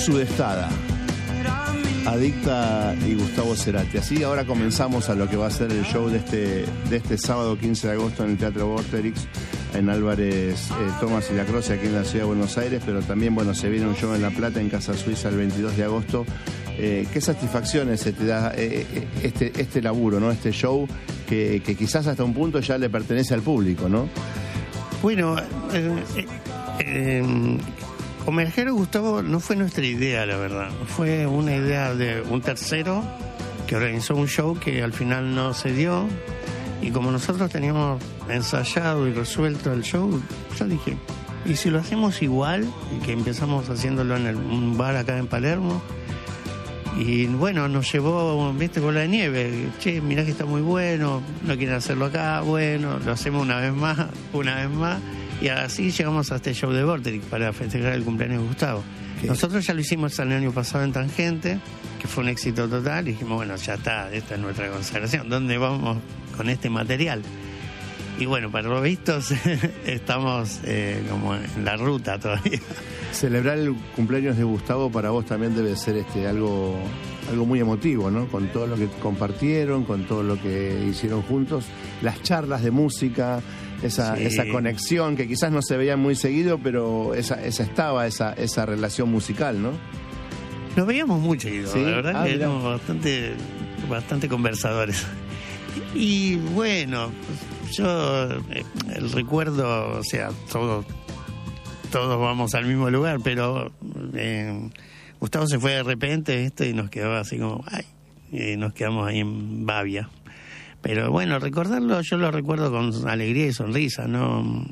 Sudestada, Adicta y Gustavo Cerati. Así ahora comenzamos a lo que va a ser el show de este sábado 15 de agosto en el Teatro Vorterix, en Álvarez Tomás y Lacroze, aquí en la ciudad de Buenos Aires, pero también, bueno, se viene un show en La Plata, en Casa Suiza, el 22 de agosto. ¿Qué satisfacciones se te da este laburo, ¿no? Este show que quizás hasta un punto ya le pertenece al público, ¿no? Bueno, Homenajero Gustavo no fue nuestra idea, la verdad. Fue una idea de un tercero que organizó un show que al final no se dio. Y como nosotros teníamos ensayado y resuelto el show, yo dije, ¿y si lo hacemos igual? Y que empezamos haciéndolo en un bar acá en Palermo. Y bueno, nos llevó, viste, bola de nieve. Che, mirá que está muy bueno, no quieren hacerlo acá, bueno, lo hacemos una vez más. Y así llegamos a este show de Vorterix para festejar el cumpleaños de Gustavo. ¿Qué? Nosotros ya lo hicimos el año pasado en Tangente, que fue un éxito total, y dijimos, bueno, ya está, esta es nuestra consagración. ¿Dónde vamos con este material? Y bueno, para los vistos estamos como en la ruta todavía. Celebrar el cumpleaños de Gustavo para vos también debe ser algo muy emotivo, ¿no? Con todo lo que compartieron, con todo lo que hicieron juntos, las charlas de música, esa conexión que quizás no se veía muy seguido, pero esa relación musical, ¿no? Nos veíamos muy seguido, ¿sí? La verdad que mirá. éramos bastante conversadores. Y bueno, yo el recuerdo, o sea, todos vamos al mismo lugar, pero Gustavo se fue de repente, y nos quedaba así como, y nos quedamos ahí en Bavia. Pero bueno, recordarlo, yo lo recuerdo con alegría y sonrisa, no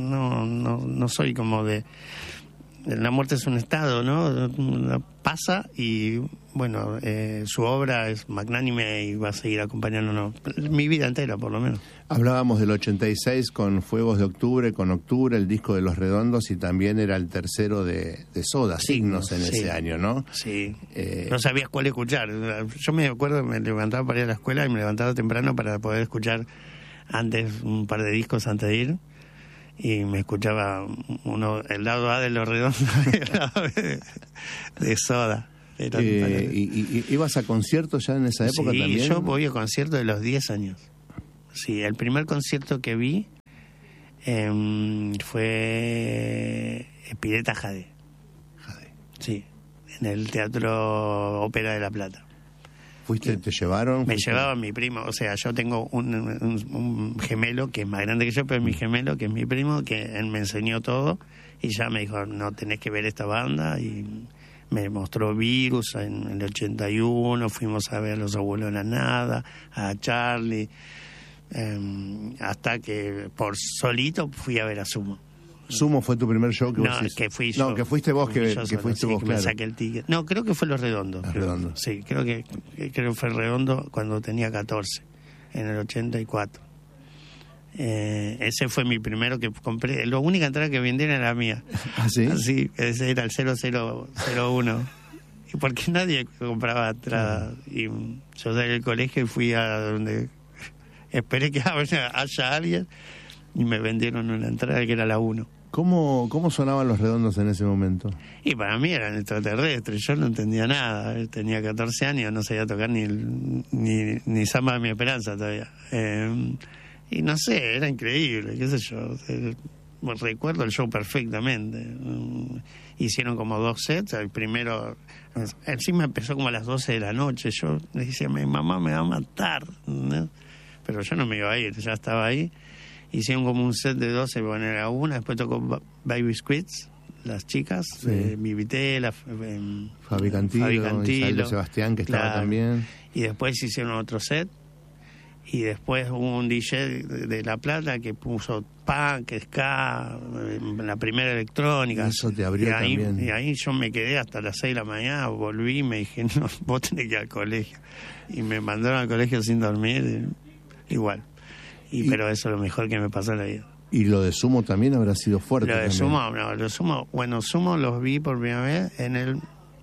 soy como de... La muerte es un estado, ¿no? Pasa y, bueno, su obra es magnánime y va a seguir acompañándonos mi vida entera, por lo menos. Hablábamos del 86 con Fuegos de Octubre, con Octubre, el disco de Los Redondos, y también era el tercero de Soda, Signos en ese año, ¿no? Sí, no sabías cuál escuchar. Yo me acuerdo, me levantaba para ir a la escuela y me levantaba temprano para poder escuchar un par de discos antes de ir. Y me escuchaba el lado A de Los Redondos y el lado B de Soda. ¿Y ibas a conciertos ya en esa época también? Sí, yo voy a conciertos de los 10 años. Sí, el primer concierto que vi fue Spinetta Jade. Sí, en el Teatro Ópera de La Plata. ¿Fuiste, te llevaron? Me llevaba mi primo, o sea, yo tengo un gemelo que es más grande que yo, pero es mi gemelo, que es mi primo, que él me enseñó todo y ya me dijo, no, tenés que ver esta banda, y me mostró Virus en el 81, fuimos a ver a Los Abuelos de la Nada, a Charlie, hasta que por solito fui a ver a Sumo. ¿Sumo fue tu primer show que vos hiciste? Que fui yo. No, que fuiste vos, que fuiste vos, que claro. me saqué el ticket. No, creo que fue Los Redondos. Los Redondos. Sí, creo que fue Redondo cuando tenía 14, en el 84. Ese fue mi primero que compré. La única entrada que vendieron era la mía. ¿Ah, sí? Sí, ese era el 0001. Y porque nadie compraba entradas. Y yo salí del colegio y fui a donde esperé que haya alguien y me vendieron una entrada que era la 1. ¿Cómo sonaban Los Redondos en ese momento? Y para mí eran extraterrestres, yo no entendía nada. Tenía 14 años, no sabía tocar ni Samba de mi Esperanza todavía. Y no sé, era increíble, qué sé yo. Recuerdo el show perfectamente. Hicieron como 2 sets. El primero, encima empezó como a las 12 de la noche. Yo le decía, mi mamá me va a matar, ¿no? Pero yo no me iba a ir, ya estaba ahí. Hicieron como un set de 12, bueno, era una, después tocó Baby Squids, las chicas, sí. Vivitela, Fabi Cantilo, Isabel Sebastián, que estaba también. Y después hicieron otro set, y después hubo un DJ de La Plata que puso punk, ska, la primera electrónica. Eso te abrió también. Y ahí yo me quedé hasta las 6 de la mañana, volví y me dije, no, vos tenés que ir al colegio. Y me mandaron al colegio sin dormir, igual. Pero eso es lo mejor que me pasó en la vida. ¿Y lo de Sumo también habrá sido fuerte? Lo de Sumo, Sumo los vi por primera vez en el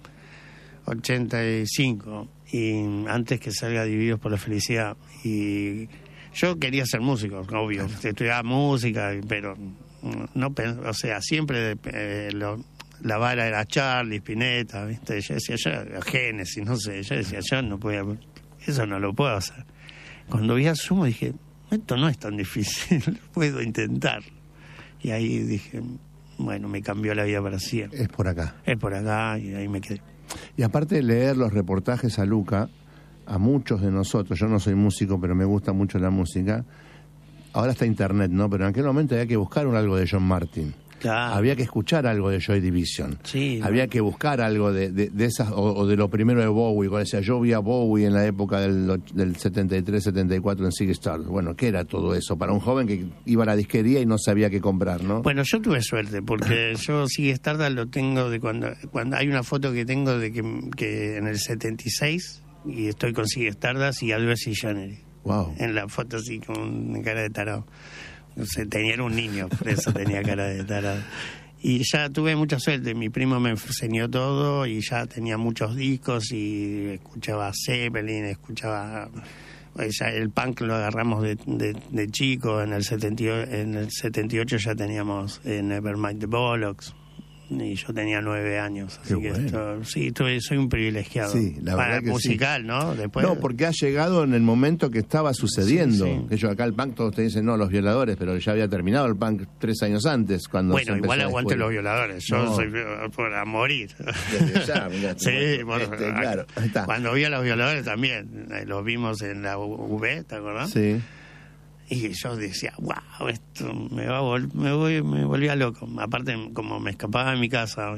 85, y antes que salga Divididos por la Felicidad. Y yo quería ser músico, obvio, estudiaba música, pero no, o sea, siempre la vara era Charlie, Spinetta, ¿viste? Yo decía, yo, Génesis, no sé, yo decía, yo no podía, eso no lo puedo hacer. Cuando vi a Sumo dije, esto no es tan difícil, puedo intentar. Y ahí dije, bueno, me cambió la vida para siempre. Es por acá. Es por acá, y ahí me quedé. Y aparte de leer los reportajes a Luca, a muchos de nosotros, yo no soy músico, pero me gusta mucho la música, ahora está internet, ¿no? Pero en aquel momento había que buscar algo de John Martin. Claro. Había que escuchar algo de Joy Division. Sí, había que buscar algo de esas, o de lo primero de Bowie. Cuando decía, yo vi a Bowie en la época del 73, 74 en Ziggy Stardust. Bueno, ¿qué era todo eso? Para un joven que iba a la disquería y no sabía qué comprar, ¿no? Bueno, yo tuve suerte, porque yo Ziggy Stardust lo tengo de cuando hay una foto que tengo de que en el 76, y estoy con Ziggy Stardust y Albert Jonery. Wow. En la foto así con cara de tarado. No sé, tenía un niño, por eso tenía cara de tarado. Y ya tuve mucha suerte, mi primo me enseñó todo y ya tenía muchos discos y escuchaba Zeppelin, escuchaba... Ya el punk lo agarramos de chico, en el 78 ya teníamos Nevermind the Bollocks. Y yo tenía 9 años, así qué que bueno. soy un privilegiado. Sí, la para verdad que musical, sí. ¿no? Después, No, porque ha llegado en el momento que estaba sucediendo. Sí, sí. Que yo acá el punk todos te dicen, no, los violadores, pero ya había terminado el punk 3 años antes. Cuando se bueno, empezó igual a aguante descubrir. los violadores. Yo No. soy por morir. Desde ya, mirá, Sí, bueno, bueno, claro, ahí está. Cuando vi a los violadores también, los vimos en la UV, ¿te acordás? Sí. Y yo decía, wow, esto me volvía loco. Aparte, como me escapaba de mi casa,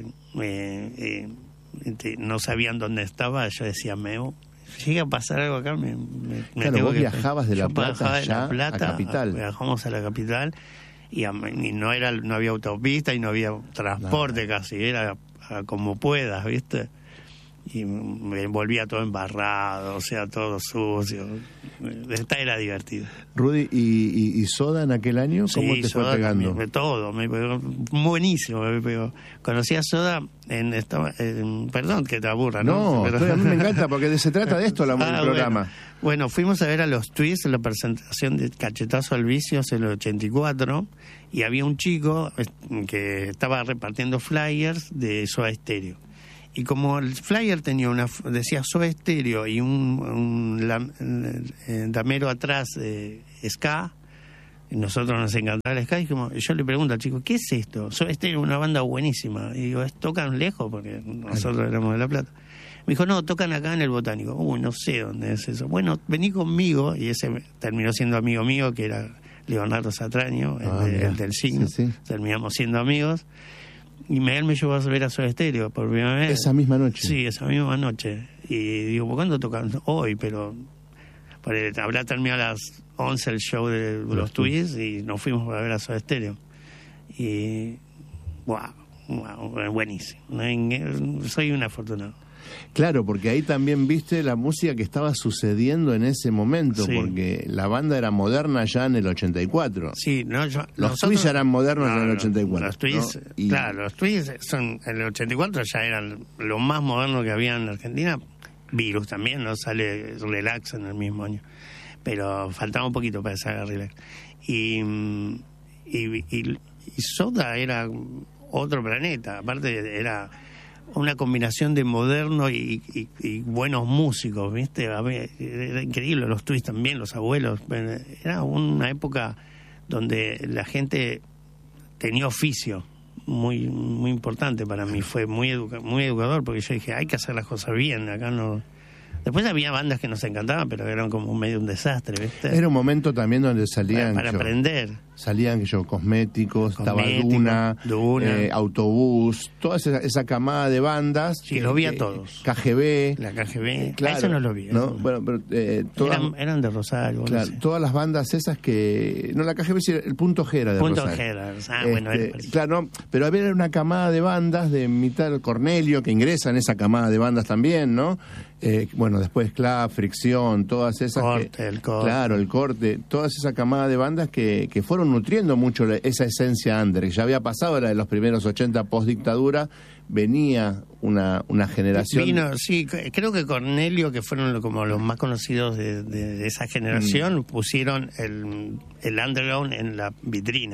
no sabían dónde estaba, yo decía, llega a pasar algo acá, me Claro, tengo vos que... viajabas de La Yo Plata viajaba de ya La Plata a Capital. Viajamos a la capital y no había autopista y no había transporte casi, era como puedas, ¿viste? Y me volvía todo embarrado, o sea, todo sucio. Esta era divertido. Rudy, ¿y Soda en aquel año? ¿Cómo Sí, te fue Soda pegando? También, todo, me pegó buenísimo, me pegó. Conocí a Soda perdón que te aburra, ¿no? No, a mí me encanta porque se trata de esto el programa. Bueno, fuimos a ver a los Twists en la presentación de Cachetazo al Vicio en el 84 y había un chico que estaba repartiendo flyers de Soda Stereo. Y como el flyer decía Soda Stereo y un damero atrás ska, y nosotros nos encantaba el ska, y yo le pregunto al chico, ¿qué es esto? Soda Stereo es una banda buenísima. Y digo, ¿tocan lejos? Porque nosotros éramos de La Plata. Me dijo, no, tocan acá en el Botánico. Uy, no sé dónde es eso. Bueno, vení conmigo, y ese terminó siendo amigo mío, que era Leonardo Satraño, el del Signo. Sí, sí. Terminamos siendo amigos. Y él me llevó a ver a Soda Stereo por primera vez. ¿Esa misma noche? Sí, esa misma noche. Y digo, ¿por cuándo tocan? Hoy, pero habrá terminado a las 11 el show de los Twists y nos fuimos a ver a Soda Stereo. Y, wow, buenísimo. Soy un afortunado. Claro, porque ahí también viste la música que estaba sucediendo en ese momento, Sí. porque la banda era moderna ya en el 84. Sí, Los Twists ya eran modernos en el 84. Los Twists, ¿no? Y... claro, los Twists en el 84 ya eran lo más moderno que había en Argentina. Virus también, ¿no? Sale Relax en el mismo año. Pero faltaba un poquito para que salga Relax. Y Soda era otro planeta. Aparte era una combinación de moderno y buenos músicos, ¿viste? Era increíble, los Twists también, los abuelos. Era una época donde la gente tenía oficio muy muy importante para mí. Fue muy educador, porque yo dije, hay que hacer las cosas bien, acá no... Después había bandas que nos encantaban, pero eran como medio un desastre, ¿viste? Era un momento también donde salían... Para aprender. Salían cosméticos, estaba Duna, Autobús, toda esa camada de bandas. Sí, los vi a todos. KGB. La KGB, claro, eso no lo vi. ¿no? Bueno, pero, eran de Rosario. Claro, no sé. todas las bandas esas que... No, la KGB sí, el Punto G era de Rosario. Bueno, claro, no, pero había una camada de bandas de mitad Cornelio, que ingresa en esa camada de bandas también, ¿no? Bueno, después Clap, Fricción, todas esas... El Corte. Claro, el Corte, todas esa camada de bandas que fueron nutriendo mucho esa esencia under, que ya había pasado, era de los primeros 80 post-dictadura, venía una generación... Sí, creo que Cornelio, que fueron como los más conocidos de esa generación, pusieron el underground en la vitrina.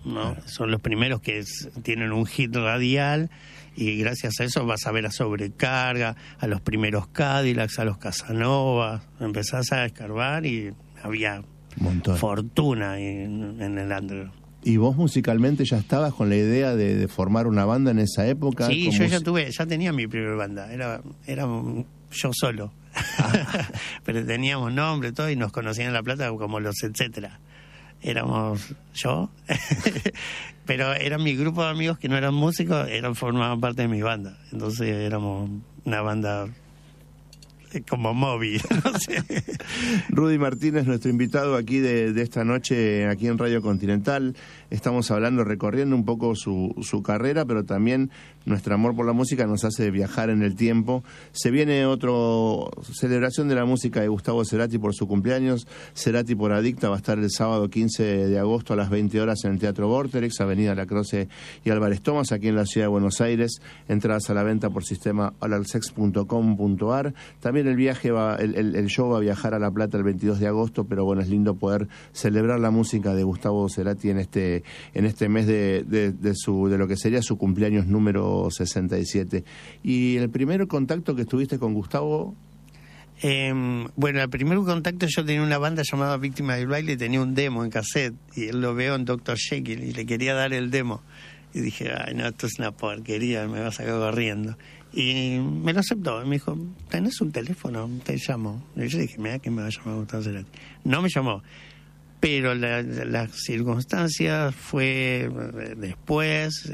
¿no? Son los primeros que tienen un hit radial, y gracias a eso vas a ver a Sobrecarga, a los primeros Cadillacs, a los Casanova. Empezás a escarbar y había fortuna en el underground. ¿Y vos musicalmente ya estabas con la idea de formar una banda en esa época? Sí, yo ya tenía mi primera banda, era yo solo. Pero teníamos nombre, todo, y nos conocían en La Plata como los etcétera. Éramos yo, pero era mi grupo de amigos que no eran músicos, formaban parte de mi banda. Entonces éramos una banda como móvil, no sé. Rudy Martínez, nuestro invitado aquí de esta noche, aquí en Radio Continental. Estamos hablando, recorriendo un poco su carrera, pero también nuestro amor por la música nos hace viajar en el tiempo. Se viene otra celebración de la música de Gustavo Cerati por su cumpleaños. Cerati por Adicta va a estar el sábado 15 de agosto a las 20 horas en el Teatro Vorterix, Avenida Lacroce y Álvarez Thomas, aquí en la ciudad de Buenos Aires. Entradas a la venta por sistema olalsex.com.ar. También el show va a viajar a La Plata el 22 de agosto, pero bueno, es lindo poder celebrar la música de Gustavo Cerati en este mes de lo que sería su cumpleaños número 67. ¿Y el primer contacto que tuviste con Gustavo? Bueno, el primer contacto, yo tenía una banda llamada Víctima del Baile y tenía un demo en cassette, y él lo veo en Dr. Jekyll y le quería dar el demo. Y dije, ay, no, esto es una porquería, me va a sacar corriendo. Y me lo aceptó, me dijo, ¿tenés un teléfono? Te llamo. Y yo dije, mira que me va a llamar Gustavo Cerati. No me llamó, pero las circunstancias fue después.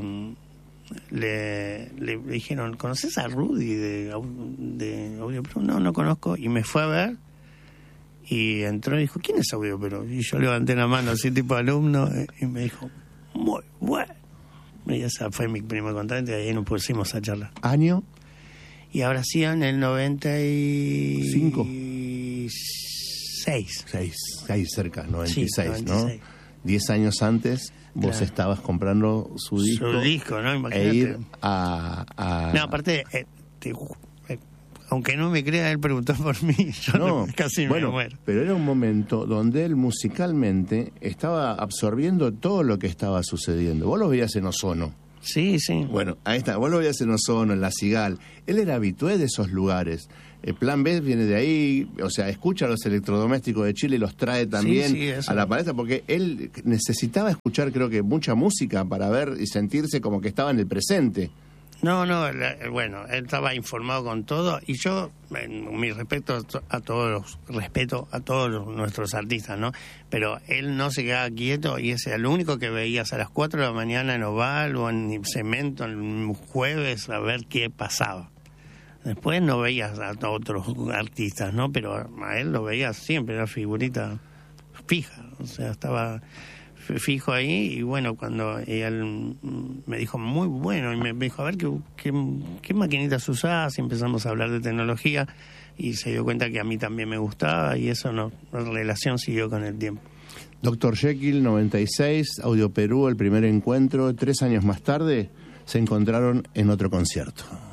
Le dijeron, ¿conoces a Rudy de Audio Perú? No conozco. Y me fue a ver y entró y dijo, ¿quién es Audio Perú? Y yo levanté la mano así tipo alumno y me dijo, muy bueno. Y esa fue mi primer contacto, y ahí nos pusimos a charlar. ¿Año? Y ahora sí, en el 95. 6 cerca, 96, sí, 96, ¿no? 10 años antes vos claro. Estabas comprando su disco. Su disco, ¿no? Imagínate. E ir a... No, aparte, aunque no me crea, él preguntó por mí. Yo casi me muero. Pero era un momento donde él musicalmente estaba absorbiendo todo lo que estaba sucediendo. Vos lo veías en Ozono. Sí. Bueno, ahí está. Vos lo veías en Ozono, en La Cigale. Él era habitué de esos lugares. El Plan B viene de ahí, o sea, escucha a los electrodomésticos de Chile y los trae también a la palestra, porque él necesitaba escuchar, creo que, mucha música para ver y sentirse como que estaba en el presente. Bueno, él estaba informado con todo, y yo, mi respeto a todos nuestros artistas, ¿no? Pero él no se quedaba quieto, y ese era lo único que veías a las 4 de la mañana en Oval o en Cemento el jueves, a ver qué pasaba. Después no veías a otros artistas, ¿no? Pero a él lo veías siempre, era figurita fija, o sea, estaba fijo ahí. Y bueno, cuando él me dijo, muy bueno, y me dijo, a ver qué maquinitas usás, y empezamos a hablar de tecnología, y se dio cuenta que a mí también me gustaba, y eso la relación siguió con el tiempo. Dr. Jekyll, 96, Audio Perú, el primer encuentro. 3 años más tarde se encontraron en otro concierto.